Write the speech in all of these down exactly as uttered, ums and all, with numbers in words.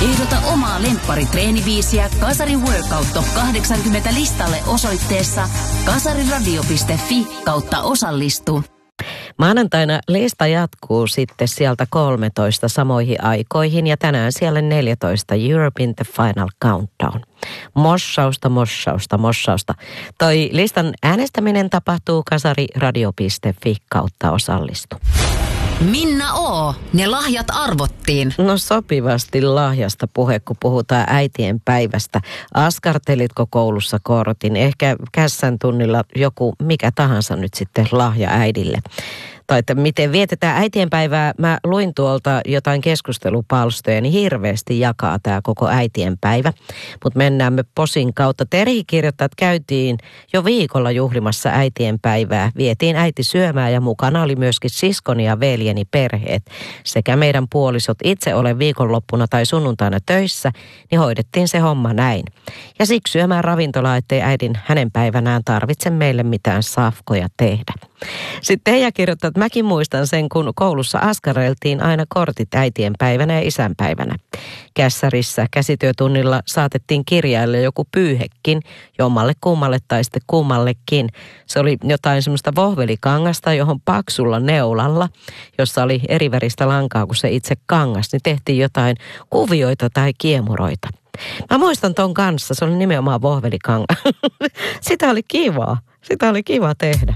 Ehdota omaa lempparitreenibiisiä Kasari Workout Top kahdeksankymmentä listalle osoitteessa kasariradio piste fi kautta osallistu. Maanantaina lista jatkuu sitten sieltä kolmetoista samoihin aikoihin ja tänään siellä neljätoista Europein The Final Countdown. Mossausta, mossausta, mossausta. Toi listan äänestäminen tapahtuu kasariradio piste fi kautta osallistu. Minna O. Ne lahjat arvottiin. No sopivasti lahjasta puhe, kun puhutaan äitien päivästä. Askartelitko koulussa kortin? Ehkä kässän tunnilla joku mikä tahansa nyt sitten lahja äidille. Tai että miten vietetään äitienpäivää. Mä luin tuolta jotain keskustelupalstoja, niin hirveästi jakaa tämä koko äitienpäivä. Mutta mennään me posin kautta. Terhi kirjoittaa, että käytiin jo viikolla juhlimassa äitienpäivää. Vietiin äiti syömään ja mukana oli myöskin siskoni ja veljeni perheet. Sekä meidän puolisot itse ole viikonloppuna tai sunnuntaina töissä, niin hoidettiin se homma näin. Ja siksi syömään ravintolaa, ettei äidin hänen päivänään tarvitse meille mitään safkoja tehdä. Sitten Teija kirjoittaa, että mäkin muistan sen, kun koulussa askareltiin aina kortit äitienpäivänä ja isänpäivänä. Kässärissä käsityötunnilla saatettiin kirjailla joku pyyhekin jommalle kummalle tai sitten kummallekin. Se oli jotain semmoista vohvelikangasta, johon paksulla neulalla, jossa oli eri väristä lankaa kuin se itse kangas, niin tehtiin jotain kuvioita tai kiemuroita. Mä muistan ton kanssa, se oli nimenomaan vohvelikanga. Sitä oli kivaa, sitä oli kiva tehdä.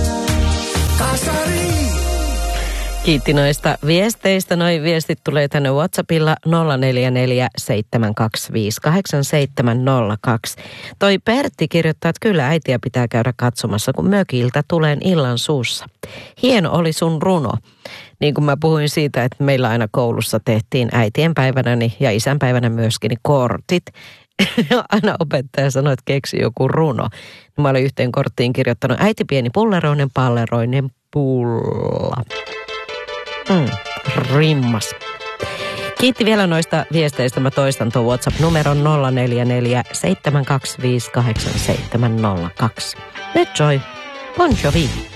Kasari. Kiitti noista viesteistä. Noi viestit tulee tänne WhatsAppilla nolla neljä neljä seitsemän kaksi viisi kahdeksan seitsemän nolla kaksi. Toi Pertti kirjoittaa, että kyllä äitiä pitää käydä katsomassa, kun mökiltä tulen illan suussa. Hieno oli sun runo. Niin kuin mä puhuin siitä, että meillä aina koulussa tehtiin äitienpäivänä ja isänpäivänä myöskin niin kortit. Ja aina opettaja sanoi, että keksi joku runo. Mä olin yhteen korttiin kirjoittanut äiti pieni pulleroinen palleroinen pulla. Mm, rimmas. Kiitti vielä noista viesteistä. Mä toistan tuon WhatsApp-numeron nolla neljä neljä seitsemän kaksi viisi kahdeksan seitsemän nolla kaksi. Nyt soi Bon Jovi.